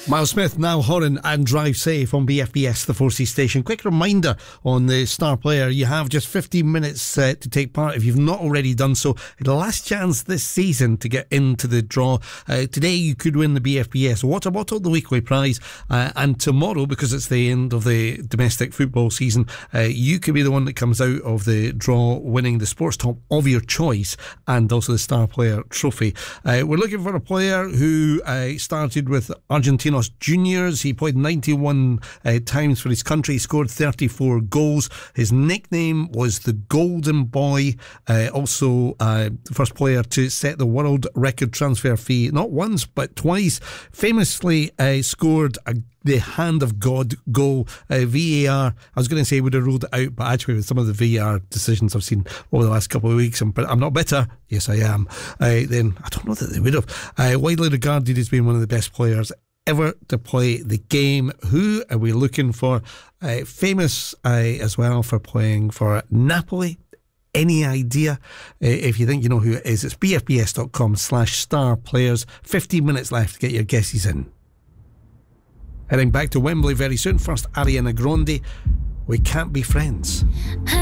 Miles Smith, Niall Horan and Drive Safe on BFBS, the 4C station. Quick reminder on the Star Player, you have just 15 minutes to take part if you've not already done so. The last chance this season to get into the draw. Today you could win the BFBS Water Bottle, the weekly prize, and tomorrow, because it's the end of the domestic football season, you could be the one that comes out of the draw winning the sports top of your choice and also the Star Player trophy. We're looking for a player who started with Argentinos Juniors. He played 91 times for his country. He scored 34 goals. His nickname was the Golden Boy. Also, the first player to set the world record transfer fee, not once but twice. Famously scored the Hand of God goal. VAR, I was going to say would have ruled it out, but actually with some of the VAR decisions I've seen over the last couple of weeks, but I'm not bitter. Yes, I am. Then I don't know that they would have. Widely regarded as being one of the best players ever to play the game. Who are we looking for? Famous as well for playing for Napoli. Any idea? If you think you know who it is, it's bfbs.com/star players. 15 minutes left to get your guesses in. Heading back to Wembley very soon. First, Ariana Grande, We Can't Be Friends.